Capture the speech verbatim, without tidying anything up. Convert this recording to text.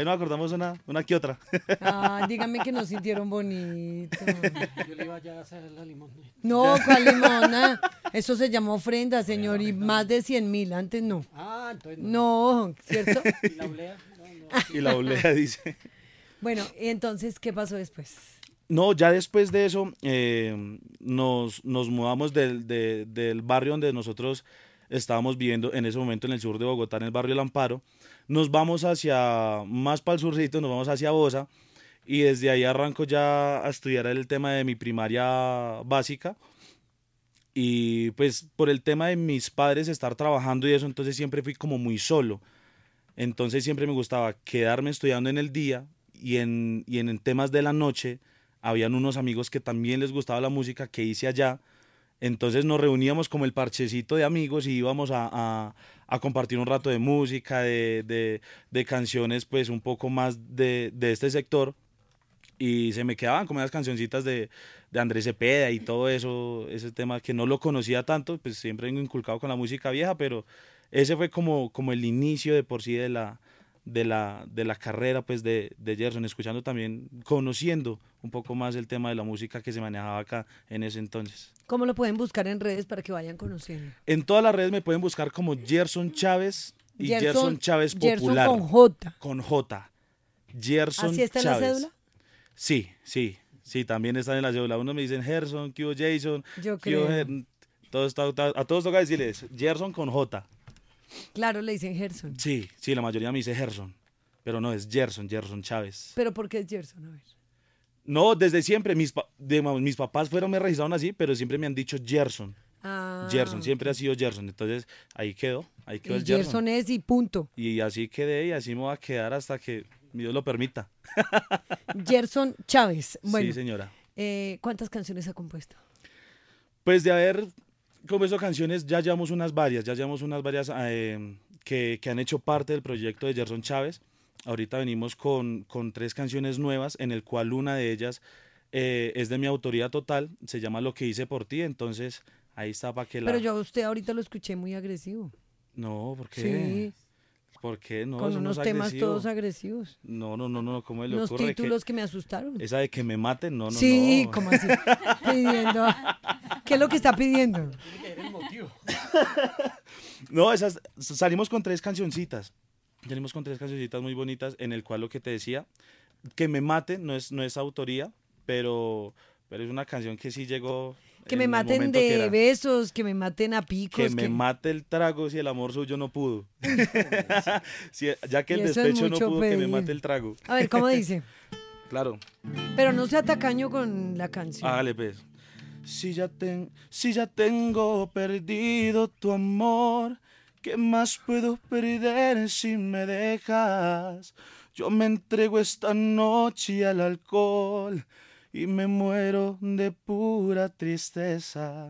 ahí nos acordamos una, una que otra. Ah, dígame que nos sintieron bonito. Yo le iba ya a hacer la limón. No, ¿cuál limona? Eso se llama ofrenda, señor, y más de cien mil, antes no. Ah, entonces no. No, ¿cierto? ¿Y la oblea? No, no. Y la oblea dice. Bueno, y entonces, ¿qué pasó después? No, ya después de eso eh, nos, nos mudamos del, de- del barrio donde nosotros estábamos viviendo en ese momento en el sur de Bogotá, en el barrio El Amparo. Nos vamos hacia, más para el surcito, nos vamos hacia Bosa y desde ahí arranco ya a estudiar el tema de mi primaria básica y pues por el tema de mis padres estar trabajando y eso, entonces siempre fui como muy solo. Entonces siempre me gustaba quedarme estudiando en el día y en, y en temas de la noche habían unos amigos que también les gustaba la música que hice allá. Entonces nos reuníamos como el parchecito de amigos y íbamos a, a- a compartir un rato de música, de, de- de canciones pues un poco más de, de este sector y se me quedaban como las cancioncitas de, de Andrés Cepeda y todo eso, ese tema que no lo conocía tanto, pues siempre vengo inculcado con la música vieja, pero ese fue como, como el inicio de por sí de la, de la, de la carrera pues de, de Gerson, escuchando también, conociendo un poco más el tema de la música que se manejaba acá en ese entonces. ¿Cómo lo pueden buscar en redes para que vayan conociendo? En todas las redes me pueden buscar como Gerson Chávez y Gerson, Chávez Gerson Popular. con J. Con J. Gerson ¿Así está en la Chávez. cédula? Sí, sí, sí, también están en la cédula. Unos me dicen Gerson, ¿qué hubo Jason? Yo ¿Qué hubo creo. Ger-? Todo está- está- a todos toca decirles Gerson con J. Claro, le dicen Gerson. Sí, sí, la mayoría me dice Gerson, pero no, es Gerson, Gerson Chávez. ¿Pero por qué es Gerson? A ver. No, desde siempre, mis, pa- digamos, mis papás fueron, me registraron así, pero siempre me han dicho Gerson. Ah, Gerson, siempre ha sido Gerson, entonces ahí quedó, ahí quedó y el Gerson Gerson. es y punto. Y así quedé y así me voy a quedar hasta que Dios lo permita. Gerson Chávez. Bueno, Sí, señora. eh, ¿cuántas canciones ha compuesto? Pues de haber compuesto canciones, ya llevamos unas varias, ya llevamos unas varias eh, que, que han hecho parte del proyecto de Gerson Chávez. Ahorita venimos con, con tres canciones nuevas, en el cual una de ellas eh, es de mi autoría total, se llama Lo que hice por ti, entonces ahí está para que la... Pero yo a usted ahorita lo escuché muy agresivo. No, ¿por qué? Sí, ¿Por qué? No, con eso no unos es temas agresivo. todos agresivos. No, no, no, no, ¿cómo le Unos ocurre? títulos que me asustaron. Que esa de que me maten, no, no, sí, no. ¿cómo así? Pidiendo. ¿Qué es lo que está pidiendo? Tiene que ver el motivo. No, esas, salimos con tres cancioncitas. Salimos con tres cancioncitas muy bonitas, en el cual lo que te decía, que me maten, no es, no es autoría, pero, pero es una canción que sí llegó. Que en me el maten momento que de era. besos, que me maten a picos. Que me mate el trago si el amor suyo no pudo. Si- ya que el Y eso es despecho no mucho pudo, que me pedir. mate el trago. A ver, ¿cómo dice? Claro. Pero no sea tacaño con la canción. Hágale pues. Si ya, ten- si ya tengo perdido tu amor, ¿qué más puedo perder si me dejas? Yo me entrego esta noche al alcohol y me muero de pura tristeza.